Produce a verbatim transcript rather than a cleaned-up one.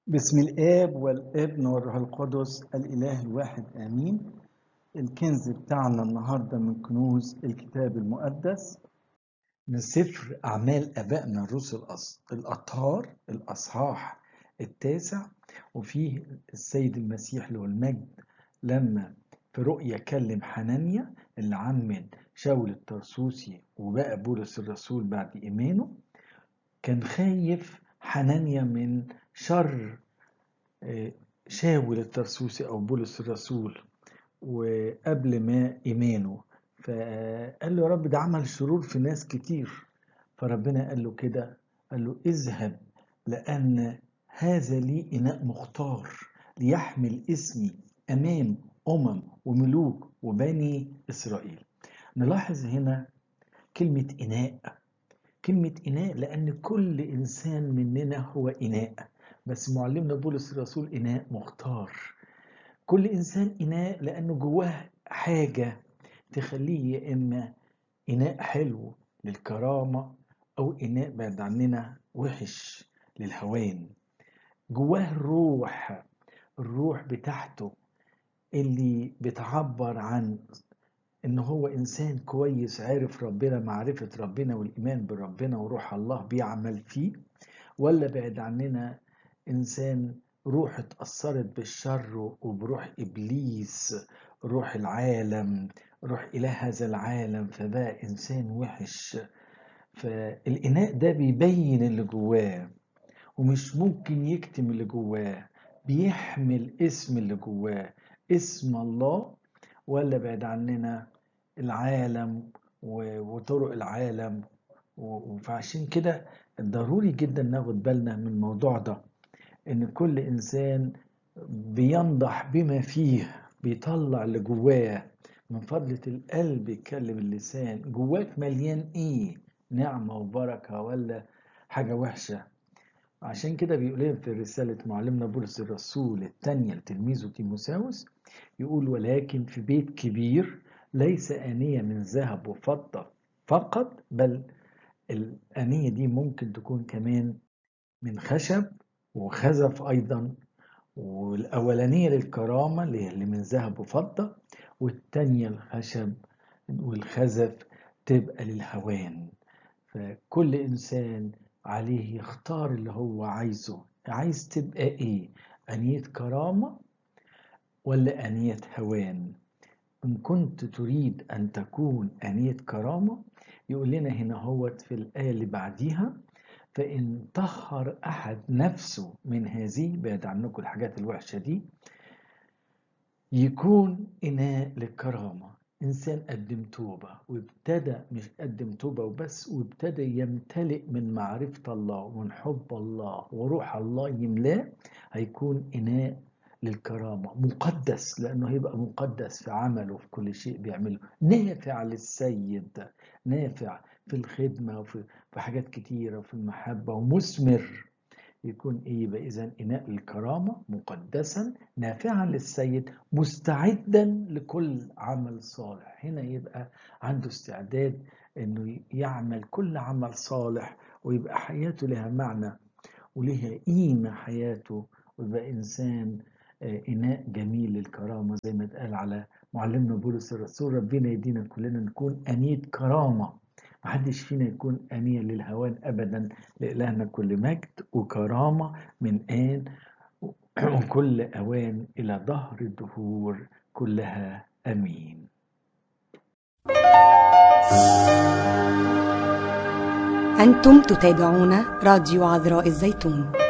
بسم الآب والابن والروح القدس الإله الواحد آمين. الكنز بتاعنا النهاردة من كنوز الكتاب المقدس من سفر أعمال آبائنا الرسل الأطهار الأصحاح التاسع، وفيه السيد المسيح له المجد لما في رؤيا كلم حنانيا اللي عمد شاول الترسوسي وبقى بولس الرسول بعد إيمانه. كان خايف حنانيا من شر شاول الترسوسي أو بولس الرسول وقبل ما إيمانه، فقال له يا رب ده عمل شرور في ناس كتير. فربنا قال له كده، قال له اذهب لأن هذا لي إناء مختار ليحمل اسمي أمام أمم وملوك وبني إسرائيل. نلاحظ هنا كلمة إناء، كلمة إناء لأن كل إنسان مننا هو إناء، بس معلمنا بولس الرسول إناء مختار. كل إنسان إناء لأنه جواه حاجة تخليه يا إما إناء حلو للكرامة أو إناء بعد عننا وحش للهوان. جواه الروح، الروح بتاعته اللي بتعبر عن إن هو إنسان كويس عارف ربنا، معرفة ربنا والإيمان بربنا وروح الله بيعمل فيه. ولا بعد عننا إنسان روح اتأثرت بالشر وبروح إبليس، روح العالم، روح إله هذا العالم، فبقى إنسان وحش. فالإناء ده بيبين اللي جواه ومش ممكن يكتم اللي جواه، بيحمل اسم اللي جواه، اسم الله. ولا بعد عننا العالم وطرق العالم. وفعشان كده ضروري جدا ناخد بالنا من الموضوع ده، ان كل انسان بينضح بما فيه، بيطلع اللي جواه من فضلة القلب يتكلم اللسان. جواك مليان ايه؟ نعمة وبركة ولا حاجة وحشة؟ عشان كده بيقول لنا في رسالة معلمنا بولس الرسول الثانية لتلميذه تيموساوس، يقول ولكن في بيت كبير ليس آنية من ذهب وفضة فقط، بل الآنية دي ممكن تكون كمان من خشب وخزف أيضا. والأولانية للكرامة اللي من ذهب وفضة، والتانية الخشب والخزف تبقى للهوان. فكل إنسان عليه يختار اللي هو عايزه. عايز تبقى إيه؟ أنية كرامة ولا أنية هوان؟ إن كنت تريد أن تكون أنية كرامة، يقول لنا هنا هو في الآية اللي بعديها فإن طهر أحد نفسه من هذه، بعد عنكم الحاجات الوحشة دي، يكون إناء للكرامة. إنسان قدم توبة وابتدى، مش قدم توبة وبس، وابتدى يمتلئ من معرفة الله ومن حب الله وروح الله يملاه، هيكون إناء للكرامة مقدس، لأنه هيبقى مقدس في عمله، في كل شيء بيعمله، نافع للسيد، نافع في الخدمة وفي في حاجات كتيرة وفي المحبة ومثمر. يكون ايه؟ يبقى اذا اناء الكرامه مقدسا نافعا للسيد مستعدا لكل عمل صالح. هنا يبقى عنده استعداد انه يعمل كل عمل صالح، ويبقى حياته لها معنى ولها قيمه حياته، ويبقى انسان اناء جميل للكرامه زي ما اتقال على معلمنا بولس الرسول. ربنا يدينا كلنا نكون انيه كرامه، محدش فينا يكون أنية للهوان أبدا. لإلهنا كل مجد وكرامة من آن وكل أوان إلى ظهر الدهور كلها أمين. أنتم تتابعون راديو عذراء الزيتون.